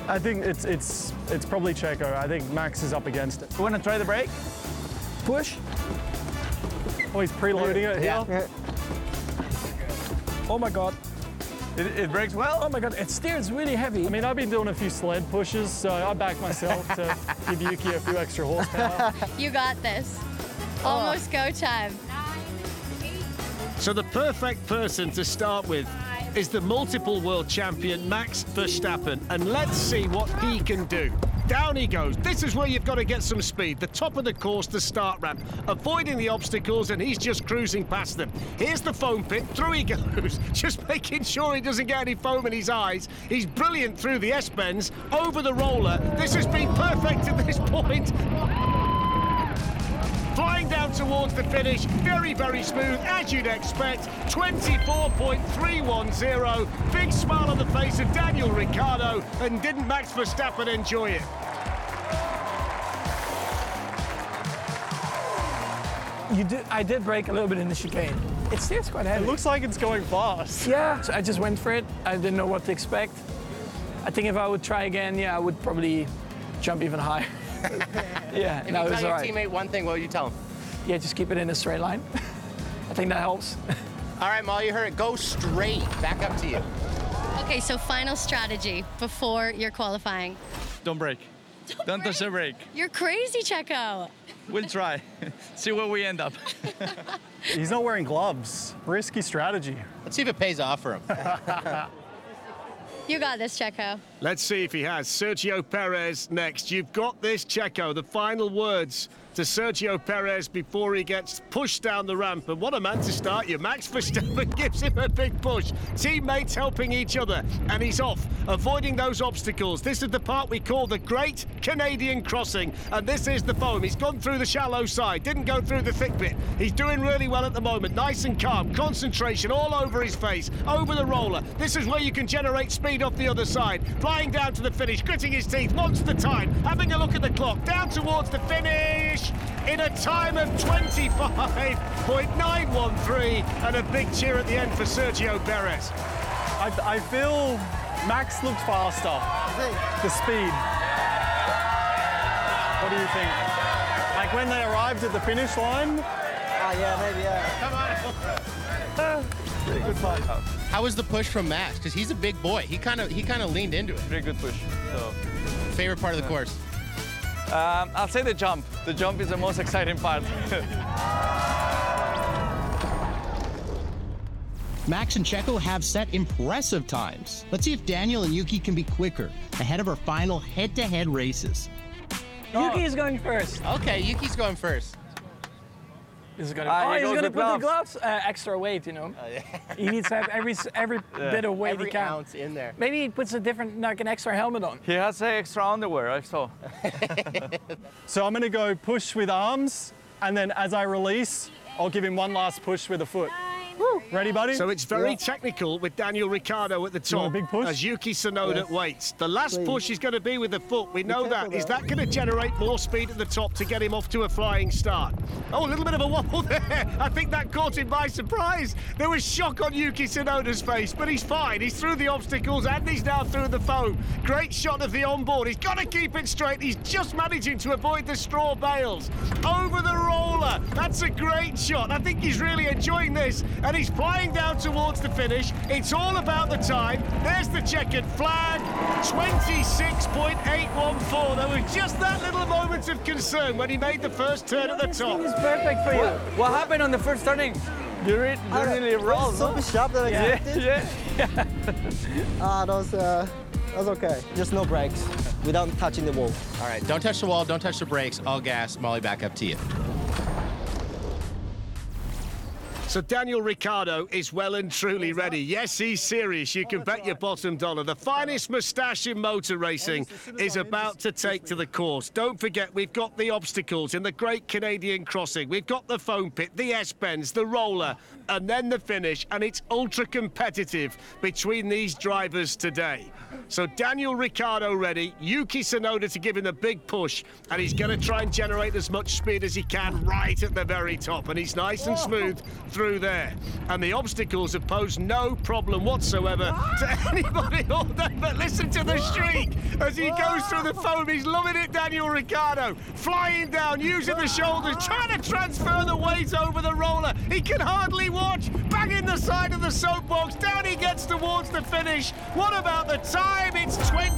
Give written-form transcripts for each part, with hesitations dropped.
I think it's probably Checo. I think Max is up against it. You want to try the brake? Push. Oh, he's preloading it here. Yeah. Oh my God. It brakes well? Oh my God, it steers really heavy. I mean, I've been doing a few sled pushes, so I back myself to give Yuki a few extra horsepower. You got this. Almost go time. So the perfect person to start with is the multiple world champion Max Verstappen, and let's see what he can do. Down he goes. This is where you've got to get some speed. The top of the course, the start ramp, avoiding the obstacles, and he's just cruising past them. Here's the foam pit. Through he goes, just making sure he doesn't get any foam in his eyes. He's brilliant through the S-bends, over the roller. This has been perfect at this point. Flying down towards the finish, very, very smooth, as you'd expect. 24.310. Big smile on the face of Daniel Ricciardo, and didn't Max Verstappen enjoy it? I did brake a little bit in the chicane. It steers quite heavy. It looks like it's going fast. Yeah, so I just went for it. I didn't know what to expect. I think if I would try again, yeah, I would probably jump even higher. Yeah, If no, you it was tell your all right. teammate one thing, what would you tell him? Yeah, just keep it in a straight line. I think that helps. All right, Molly, you heard it. Go straight. Back up to you. Okay, so final strategy before you're qualifying. Don't brake. Don't touch the brake. You're crazy, Checo. We'll try. See where we end up. He's not wearing gloves. Risky strategy. Let's see if it pays off for him. You got this, Checo. Let's see if he has. Sergio Perez next. You've got this, Checo. The final words to Sergio Perez before he gets pushed down the ramp. And what a man to start you. Max Verstappen gives him a big push. Teammates helping each other. And he's off, avoiding those obstacles. This is the part we call the Great Canadian Crossing. And this is the foam. He's gone through the shallow side. Didn't go through the thick bit. He's doing really well at the moment. Nice and calm. Concentration all over his face. Over the roller. This is where you can generate speed off the other side. Flying down to the finish. Gritting his teeth. Wants the time. Having a look at the clock. Down towards the finish. In a time of 25.913, and a big cheer at the end for Sergio Perez. I feel Max looked faster. The speed. What do you think? Like when they arrived at the finish line? Yeah, maybe, yeah. Come on. Pretty good fight. How was the push from Max? Because he's a big boy. He kind of leaned into it. Very good push. So, Favorite part of the course? I'll say the jump. The jump is the most exciting part. Max and Checo have set impressive times. Let's see if Daniel and Yuki can be quicker ahead of our final head-to-head races. Yuki is going first. Okay, Yuki's going first. He's gonna, he he's goes gonna with put the gloves. gloves. Extra weight, you know. He needs to have every bit of weight Every he can. ounce in there. Maybe he puts a different, like an extra helmet on. He has extra underwear, I saw. So I'm going to go push with arms, and then as I release, I'll give him one last push with a foot. Ready, buddy? So it's very technical with Daniel Ricciardo at the top want a big push? as Yuki Tsunoda waits. The last push is going to be with the foot. We know that. Is that going to generate more speed at the top to get him off to a flying start? Oh, a little bit of a wobble there. I think that caught him by surprise. There was shock on Yuki Tsunoda's face, but he's fine. He's through the obstacles and he's now through the foam. Great shot of the onboard. He's got to keep it straight. He's just managing to avoid the straw bales. Over the roller. That's a great shot. I think he's really enjoying this, and he's flying down towards the finish. It's all about the time. There's the checkered flag. 26.814. There was just that little moment of concern when he made the first turn at the top. It's perfect for you. What happened on the first turning? You really rolled, So no? sharp that I expected. Yeah. That was okay. Just no brakes without touching the wall. All right, don't touch the wall, don't touch the brakes. All gas. Molly, back up to you. So Daniel Ricciardo is well and truly ready. Yes, he's serious. You can bet your bottom dollar. The finest moustache in motor racing is about to take to the course. Don't forget, we've got the obstacles in the Great Canadian Crossing. We've got the foam pit, the S-bends, the roller, and then the finish. And it's ultra competitive between these drivers today. So Daniel Ricciardo ready, Yuki Tsunoda to give him a big push, and he's going to try and generate as much speed as he can right at the very top. And he's nice and smooth through through there. And the obstacles have posed no problem whatsoever to anybody all day. But listen to the shriek as he goes through the foam. He's loving it, Daniel Ricciardo. Flying down, using the shoulders, trying to transfer the weight over the roller. He can hardly watch. Banging the side of the soapbox. Down he gets towards the finish. What about the time? It's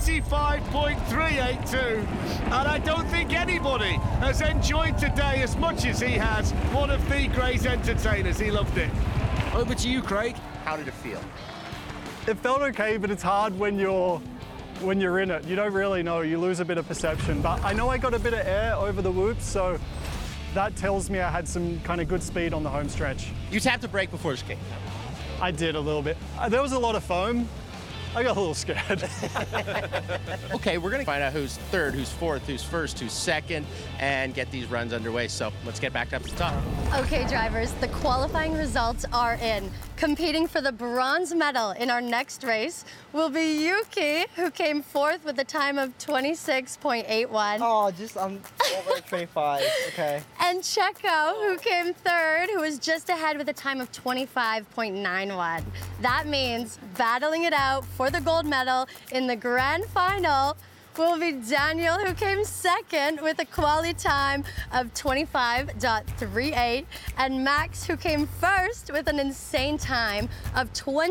25.382. And I don't think anybody has enjoyed today as much as he has. One of the great entertainers. He loved it. Over to you, Craig. How did it feel? It felt okay, but it's hard when you're in it. You don't really know. You lose a bit of perception. But I know I got a bit of air over the whoops, so that tells me I had some kind of good speed on the home stretch. You tapped the brake before the chicane. I did a little bit. There was a lot of foam. I got a little scared. Okay, we're going to find out who's third, who's fourth, who's first, who's second, and get these runs underway. So let's get back up to the top. Okay, drivers, the qualifying results are in. Competing for the bronze medal in our next race will be Yuki, who came fourth with a time of 26.81. Oh, I'm over 25. Okay. And Checo, who came third, who was just ahead with a time of 25.91. That means battling it out for the gold medal in the grand final will be Daniel, who came second with a quality time of 25.38, and Max, who came first with an insane time of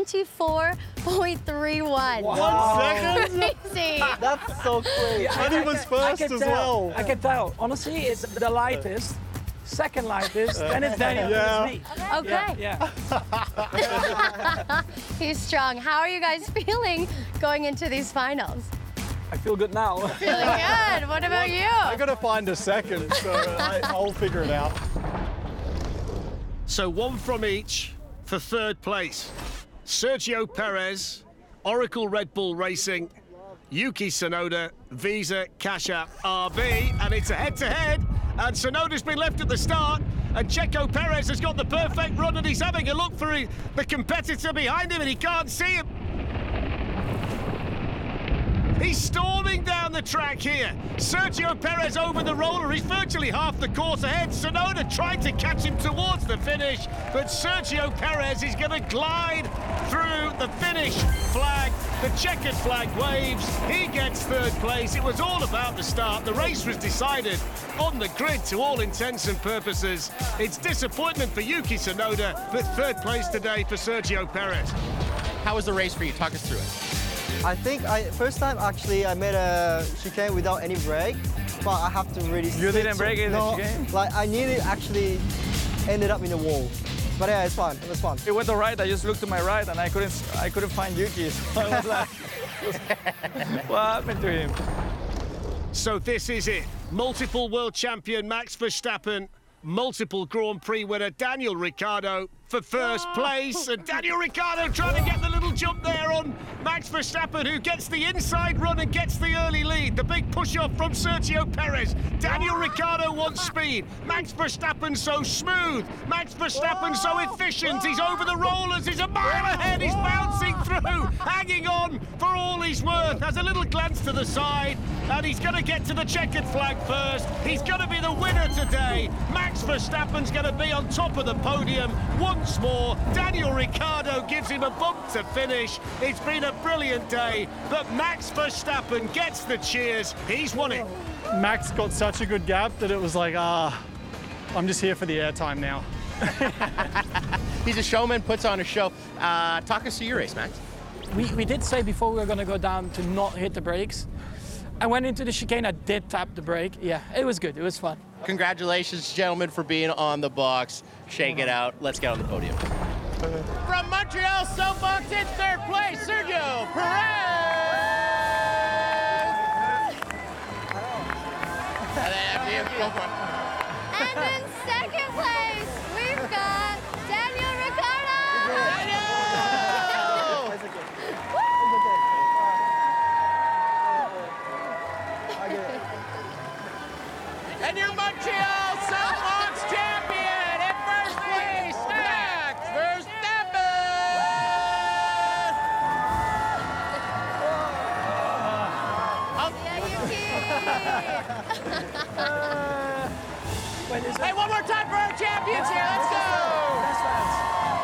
24.31. Wow. 1 second? Crazy. That's so crazy. And he was first as well. I can tell. Honestly, it's the lightest, second lightest, then it's Daniel, then it's me. Okay. Yeah. He's strong. How are you guys feeling going into these finals? I feel good now. Feeling good. What about you? I got to find a second, so I'll figure it out. So one from each for third place. Sergio Perez, Oracle Red Bull Racing, Yuki Tsunoda, Visa Cash App RB, and it's a head-to-head. And Tsunoda's been left at the start, and Checo Perez has got the perfect run, and he's having a look for the competitor behind him, and he can't see him. He's storming down the track here. Sergio Perez over the roller. He's virtually half the course ahead. Tsunoda tried to catch him towards the finish, but Sergio Perez is going to glide through the finish flag. The checkered flag waves. He gets third place. It was all about the start. The race was decided on the grid to all intents and purposes. It's disappointment for Yuki Tsunoda, but third place today for Sergio Perez. How was the race for you? Talk us through it. I think first time actually I made a chicane without any brake, but I have to really. You didn't brake in the chicane? Like I nearly actually ended up in a wall. But yeah, it's fun. It was fun. It went all right. I just looked to my right and I couldn't find Yuki. So I was like, what happened to him? So this is it. Multiple world champion Max Verstappen, multiple Grand Prix winner Daniel Ricciardo for first place, and Daniel Ricciardo trying to get the little jump there on Max Verstappen, who gets the inside run and gets the early lead. The big push-off from Sergio Perez. Daniel Ricciardo wants speed. Max Verstappen so smooth. Max Verstappen so efficient. He's over the rollers. He's a mile ahead. He's bouncing through, hanging on for all he's worth. Has a little glance to the side, and he's going to get to the checkered flag first. He's going to be the winner today. Max Verstappen's going to be on top of the podium once more. Daniel Ricciardo gives him a bump to finish. It's been a brilliant day, but Max Verstappen gets the cheers. He's won it. Max got such a good gap that it was like, I'm just here for the airtime now. He's a showman, puts on a show. Talk us through your race, Max. We did say before we were going to go down to not hit the brakes. I went into the chicane, I did tap the brake. Yeah, it was good, it was fun. Congratulations, gentlemen, for being on the box. Shake it out. Let's get on the podium. From Montreal Soapbox in third place, Sergio Perez. And in second place, we've got Daniel Ricciardo. And your Montreal Soapbox champion in first place, Max Yeah, Yuki. Hey, one more time for our champions here.